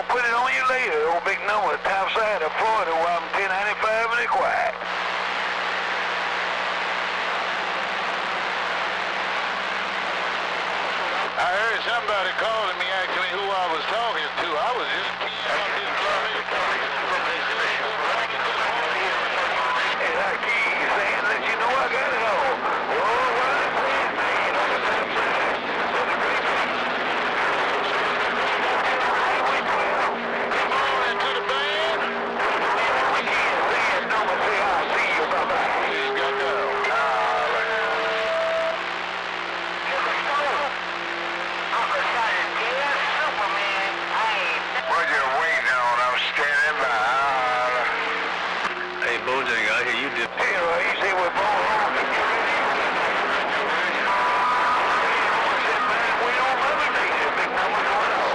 gonna put it on you later. Old big number, top side of Florida, while I'm 1095 and it's quiet. I heard somebody calling me asking me who I was talking to. I was just And I keep saying that you know I got it all. Oh, what I'm saying, man, on the top side of the great morning to the band. we can't say it, no one say I'll see you, bye-bye. He's got down. What you waiting on? I'm standing by. Hey, Bojang, I hear you did. Hey, right, you say we're born home. We don't love it, big number going on.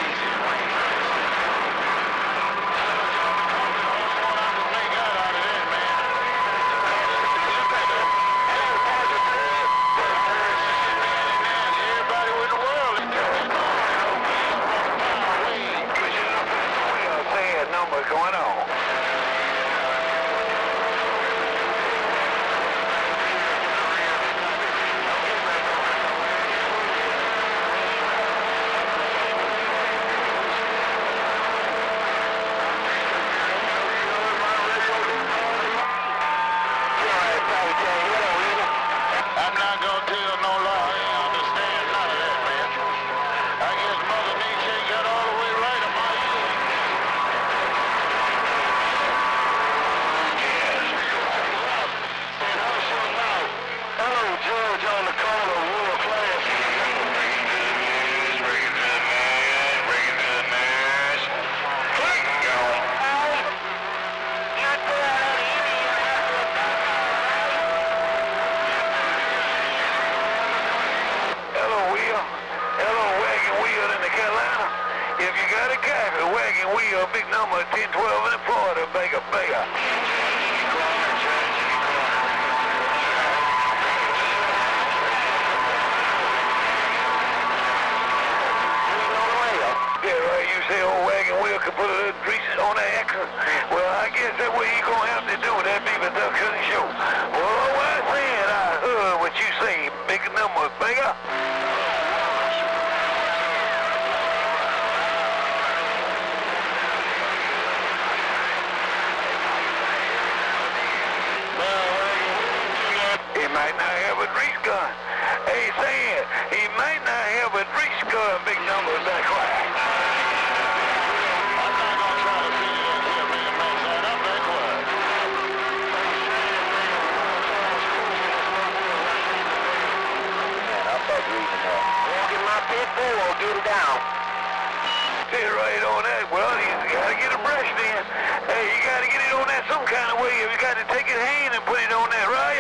Everybody in the world is We are saying number going on. I'm not gonna tell no lie. I ain't understand none of that, man. I guess Mother Nature got all the way right on my ear. Hello, George on the corner, world class. Breaking to the mass, breaking to the mass. Click, go. Hello, Will. Hello, Wagon Wheel in the Carolina. If you got a copy, Wagon Wheel, big number 1012 in Florida, Baker, Baker. Yeah, right, you say old Wagon Wheel could put a little grease on the axle. Well, I guess that's what he gonna have to do with that beaver duck couldn't show. Well, what I said, I heard what you say, big number, Baker. He might not have a grease gun. Hey, saying, he might not have a grease gun, big number, that quiet. I'm not gonna try to see you in here, man. Man, son, I'm that quiet. Man, I'm about reading that. Get my pit bull, get it down. Sit right on that. Well, you gotta get a brush then. Hey, you gotta get it on that some kind of way. You gotta take it hand and put it on that, right?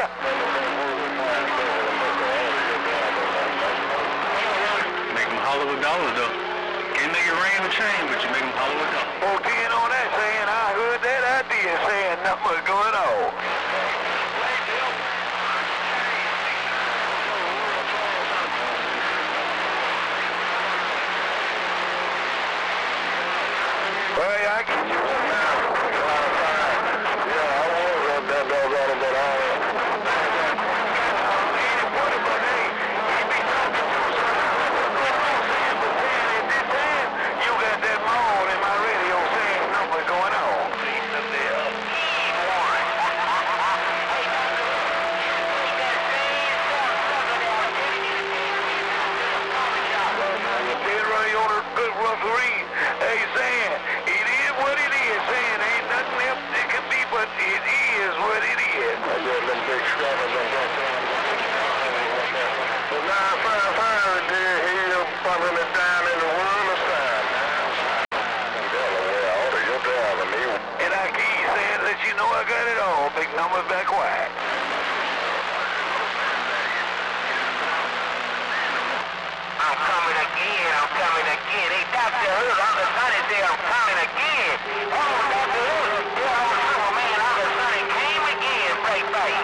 Make them holler with dollars, though. Can't make it rain with chain, but you make them holler with dollars. 14 on that saying, I heard that idea saying nothing going on. Well, I get you now. Yeah, I won't run that dog out of that eye. You got that moan in my radio saying number going on. Good referee, hey, saying it is what it is, saying ain't nothing else it can be, but it is what it is. I got them big scrubbers on that. The 955 there, he'll bumping it down in the world of side. You're driving me. And I keep saying, let you know I got it all. Big numbers back quiet. I'm coming again, I'm coming again. Hey, Dr. Hood, Uncle Sonny said I'm coming again. Oh, Dr. Hood, yeah, I'm sure, man, Uncle Sonny came again, baby.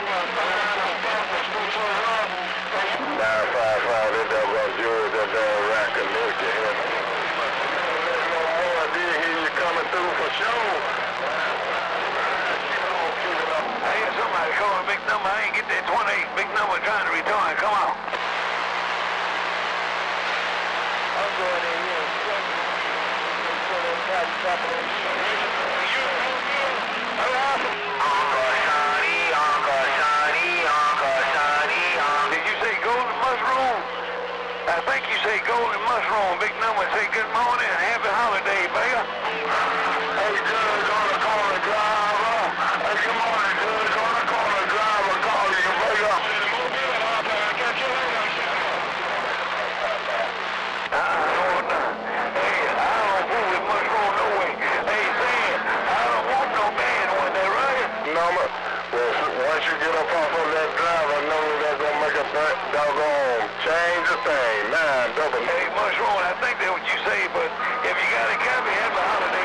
955, that was yours, that rack of milk you had. No more, I did Did you say golden mushroom? I think you say golden mushroom. Big number say good morning and happy holiday, baby. Hey, Judge on the corner driver. Hey, good morning, Judge on the corner driver. Call you, baby. Hey, I don't fool with mushroom no way. Hey, Sam, I don't want no man when they right. Number. Well, once you get up off of that driver, I know that's gonna make a doggone change the thing. 9 Hey, mushroom, I think that's what you say, but if you got a copy, happy holiday.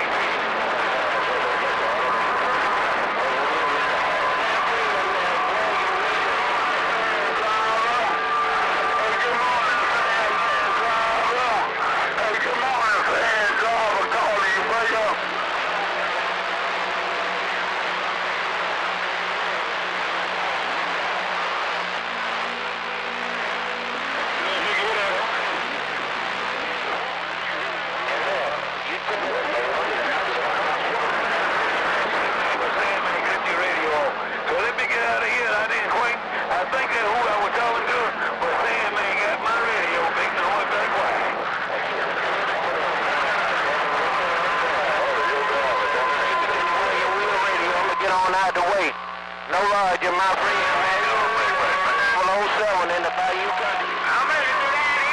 No Roger, my friend. 107 in the Bayou Country. I'm ready to get out of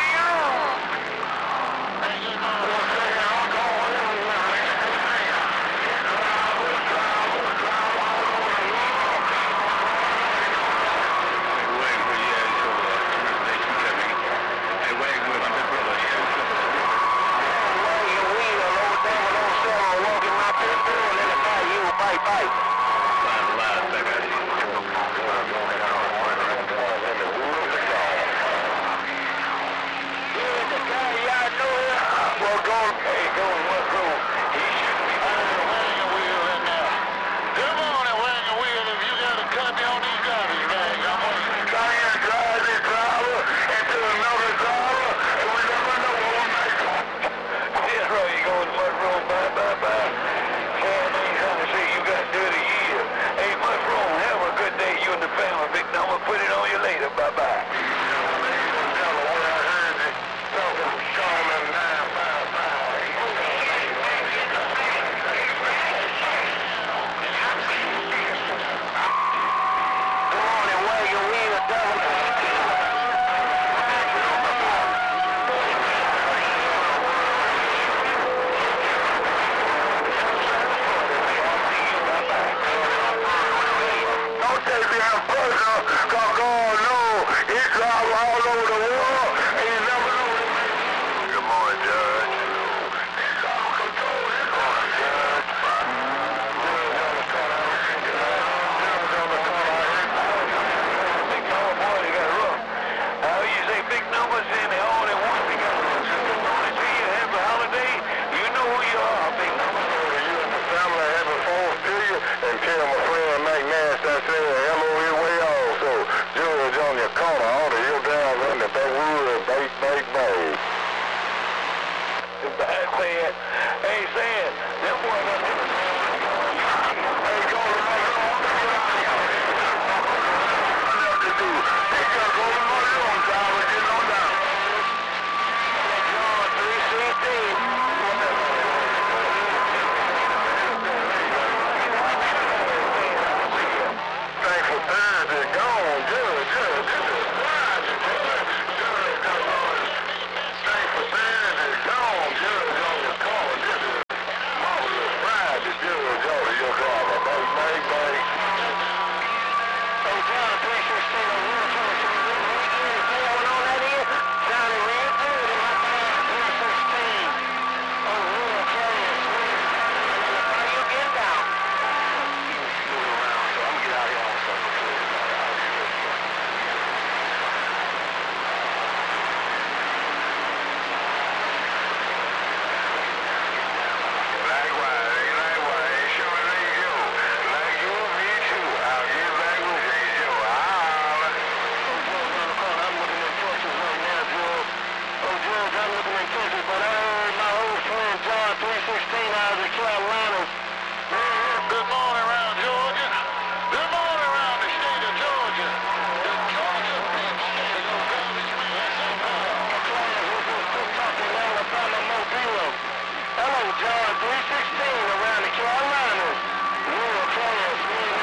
skies of Carolinas. Good morning around Georgia. Good morning around the state of Georgia. The Georgia big state of garbage man somehow. Talking Alabama, Mobile. Hello, John 316 around the Carolinas. Real class, man.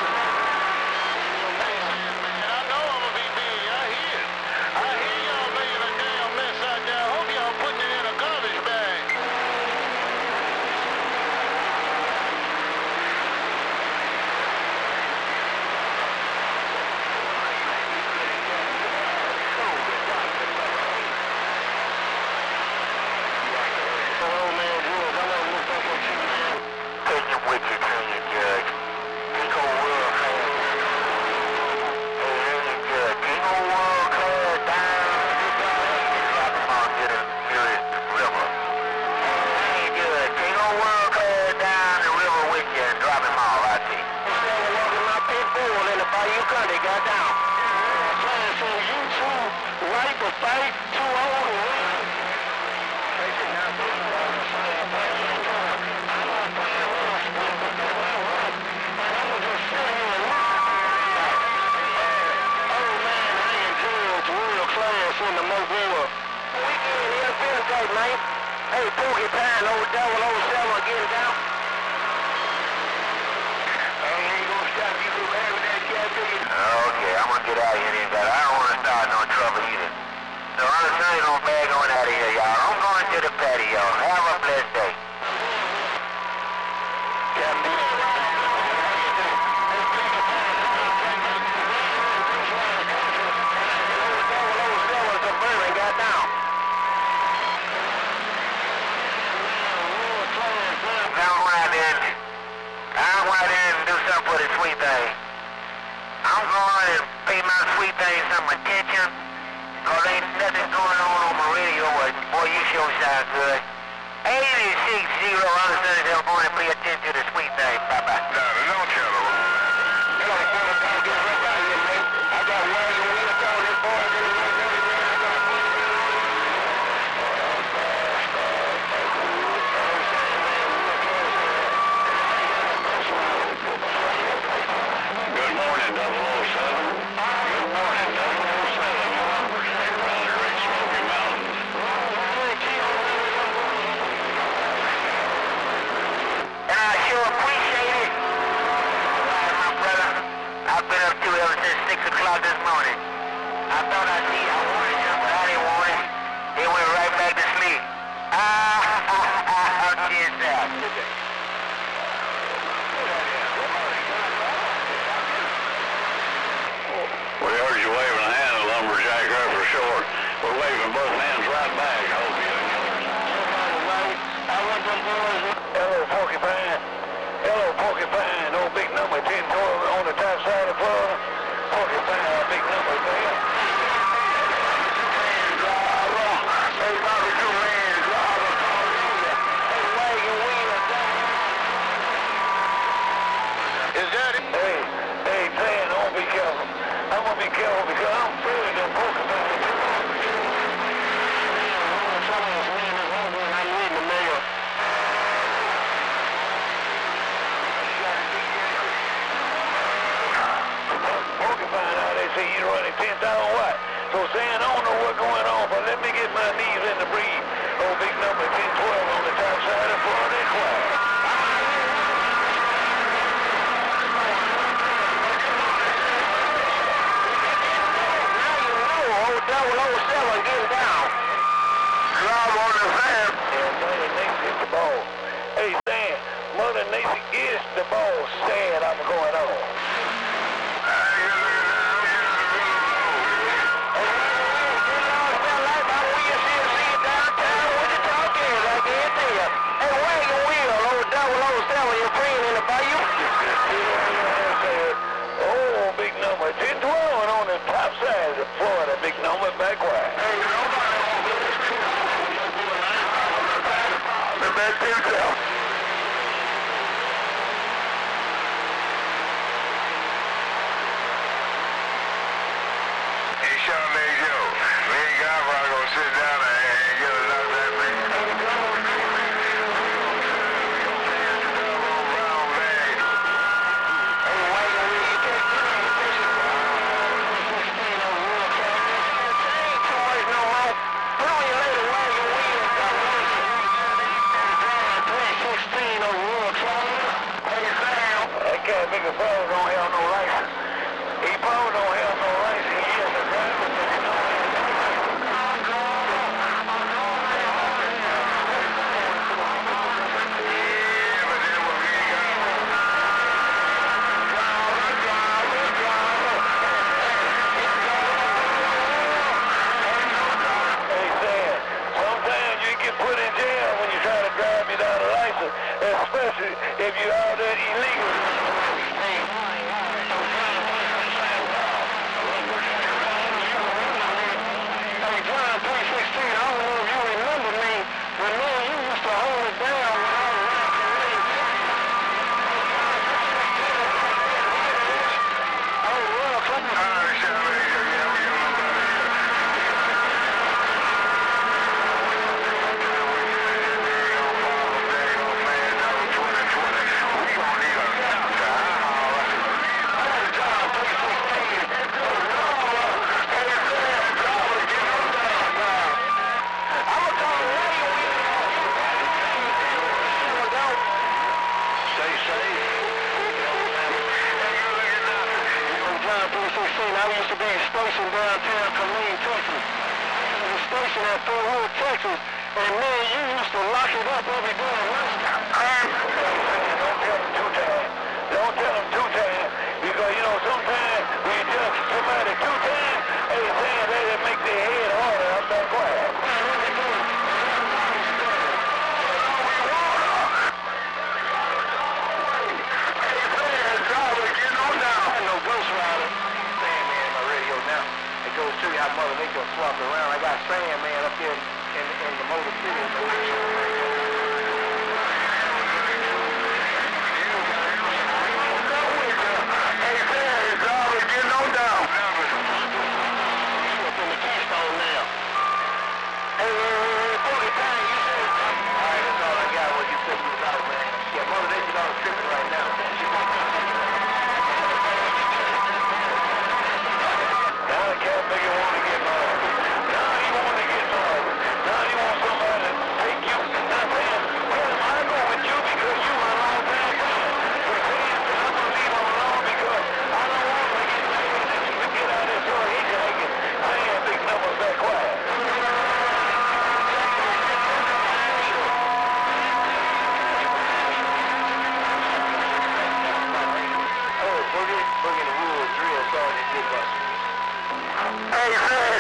I know I'm gonna be big. I hear it. I hear y'all making a damn mess out there. I hope y'all putting it in a garbage bag. Hey, Pookie Pine, old Devil 07, getting down. Ain't gonna stop you from having that cat ticket. Okay, I'm gonna get out of here, but I don't want to start no trouble either. So I'm just gonna bag on out of here, y'all. I'm going to the patio. Have a blessed day. For the sweet thing. I'm going to pay my sweet thing some attention, cause ain't nothing going on my radio. Boy, you sure sound good. 860, I'm going to pay attention to the sweet thing. Bye-bye. No, don't tell them. I got wagon wheels on this boy. nigga probably don't have no license. He probably don't have no license. He is a driver, but he don't have no put in jail when you try to drive without a license, especially if you're out there illegal. Hey, John 316, I don't know if you remember me, but man, you used to hold it down when I was rocking me. Oh, well, come on. I used to be stationed downtown Killeen, Texas. I was stationed at Fort Hood, Texas, and man, you used to lock it up every day at lunchtime. Don't tell them two times. Don't tell them two times, because you know sometimes when you tell somebody two times, hey, saying they make their head harder. I'm not quiet. Goes to you how Mother Nature swap around. I got Sandman up here in the Motor City. Hey, Sam, it's always getting on down. Up in the Keystone now. Hey, 40 times, you said. All right, that's all I got. What you said you was out, man. Yeah, Mother Nature's on tripping right now. Now the cat nigga want to get married. Now he want to get married. Now he want somebody to take you. Not saying, well, I go with you because you my long time friend. But saying, I'm going to leave him alone because I don't want to get married and you can get out of this door hitchhiking. Saying big numbers that quiet. Oh, Boogie in the Woods drill starting to get busted. Hey, sir.